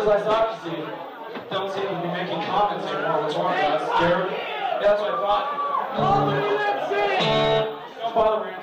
Because I thought, you see, don't seem to be making comments anymore. What's wrong? Got scared? That's what I thought. Don't bother me.